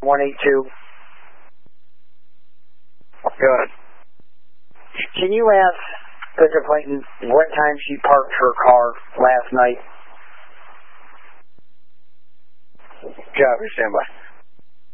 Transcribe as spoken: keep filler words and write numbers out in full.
one eight two. Good. Can you ask Bishop Clayton what time she parked her car last night? Copy, stand by.